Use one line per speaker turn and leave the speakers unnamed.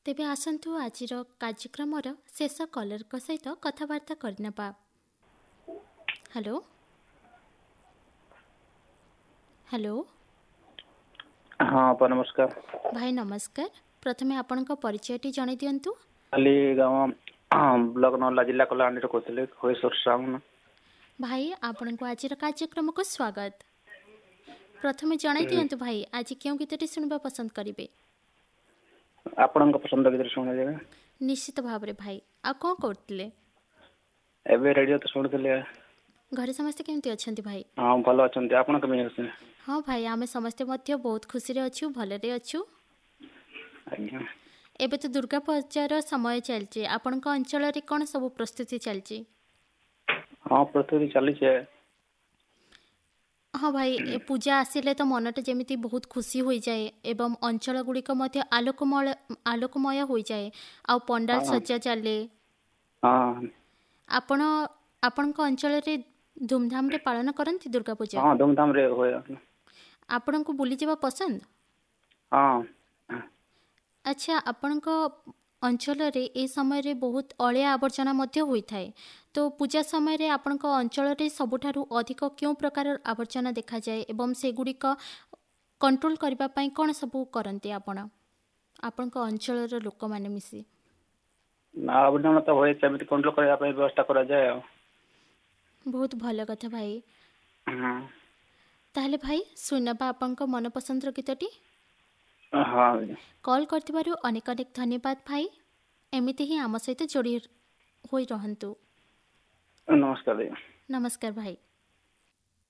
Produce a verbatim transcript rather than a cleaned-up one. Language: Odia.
ତେବେ ଆସନ୍ତୁ ଆଜିର କାର୍ଯ୍ୟକ୍ରମର ଶେଷ କଲରଙ୍କ ସହିତ କଥାବାର୍ତ୍ତା କରିନେବା। ହ୍ୟାଲୋ ହ୍ୟାଲୋ
ହଁ ଅପା ନମସ୍କାର।
ଭାଇ ନମସ୍କାର। ପ୍ରଥମେ ଆପଣଙ୍କ ପରିଚୟଟି ଜଣାଇ ଦିଅନ୍ତୁ।
କାଲି ଗାଁ ବ୍ଲକ ନର୍ଲା ଜିଲ୍ଲା କଳାହାଣ୍ଡିରୁ କହୁଥିଲେ ହରିଶ୍ୱର ସାମଲ।
ଭାଇ ଆପଣଙ୍କୁ ଆଜିର କାର୍ଯ୍ୟକ୍ରମକୁ ସ୍ୱାଗତ। ପ୍ରଥମେ ଜଣାଇ ଦିଅନ୍ତୁ ଭାଇ ଆଜି କେଉଁ ଗୀତଟି ଶୁଣିବା ପସନ୍ଦ କରିବେ?
ଆପଣଙ୍କ ପସନ୍ଦ ଗୀତରେ ଶୁଣିଦେବେ।
ନିଶ୍ଚିତ ଭାବରେ ଭାଇ। ଆଉ କ'ଣ କରୁଥିଲେ?
ଏବେ ରେଡ଼ିଓ ତ ଶୁଣୁଥିଲେ।
ଘରେ ସମସ୍ତେ କେମିତି ଅଛନ୍ତି ଭାଇ?
ହଁ ଭଲ ଅଛନ୍ତି। ଆପଣ କେମିତି ଅଛନ୍ତି?
ହଁ ଭାଇ ଆମେ ସମସ୍ତେ ମଧ୍ୟ ବହୁତ ଖୁସିରେ ଅଛୁ, ଭଲରେ ଅଛୁ।
ଆଜ୍ଞା।
ଏବେ ତ ଦୁର୍ଗା ପୂଜାର ସମୟ ଚାଲିଛି। ଆପଣଙ୍କ ଅଞ୍ଚଳରେ କ'ଣ ସବୁ ପ୍ରସ୍ତୁତି ଚାଲିଛି?
ହଁ ପ୍ରସ୍ତୁତି ଚାଲିଛି।
ହଁ ଭାଇ, ଏ ପୂଜା ଆସିଲେ ତ ମନଟା ଯେମିତି ବହୁତ ଖୁସି ହୋଇଯାଏ ଏବଂ ଅଞ୍ଚଳ ଗୁଡ଼ିକ ମଧ୍ୟ ଆଲୋକମୟ ଆଲୋକମୟ ହୋଇଯାଏ। ଆଉ ପଣ୍ଡାଲ
ହଁ
ସଜା ଚାଲେ।
ହଁ
ଆପଣ ଆପଣଙ୍କ ଅଞ୍ଚଳରେ ଧୁମଧାମରେ ପାଳନ କରନ୍ତି ଦୁର୍ଗା ପୂଜା?
ହଁ ଧୁମଧାମରେ ହୁଏ।
ଆପଣଙ୍କୁ ବୁଲିଯିବା ପସନ୍ଦ?
ହଁ।
ଆଚ୍ଛା, ଆପଣଙ୍କ ଅଞ୍ଚଳରେ ଏ ସମୟରେ ବହୁତ ଅଳିଆ ଆବର୍ଜନା ମଧ୍ୟ ହୋଇଥାଏ। ତ ପୂଜା ସମୟରେ ଆପଣଙ୍କ ଅଞ୍ଚଳରେ ସବୁଠାରୁ ଅଧିକ କେଉଁ ପ୍ରକାର ଆବର୍ଜନା ଦେଖାଯାଏ ଏବଂ ସେଗୁଡ଼ିକ କଣ୍ଟ୍ରୋଲ କରିବା ପାଇଁ କ'ଣ ସବୁ କରନ୍ତି ଆପଣ ଆପଣଙ୍କ ଅଞ୍ଚଳର ଲୋକମାନେ ମିଶି?
ନା ଆବର୍ଜନା ତ ହୁଏ, ସେମିତି କଣ୍ଟ୍ରୋଲ କରିବା ପାଇଁ ବ୍ୟବସ୍ଥା କରାଯାଏ ଆଉ।
ବହୁତ ଭଲ କଥା ଭାଇ।
ହଁ
ତାହେଲେ ଭାଇ ଶୁଣିନେବା ଆପଣଙ୍କ ମନପସନ୍ଦର ଗୀତଟି।
ହଁ
କଲ୍ କରିଥିବାରୁ ଅନେକ ଅନେକ ଧନ୍ୟବାଦ ଭାଇ। ଏମିତି ହିଁ ଆମ ସହିତ ଯୋଡ଼ି ହୋଇ ରହନ୍ତୁ।
ନମସ୍କାର।
ନମସ୍କାର ଭାଇ।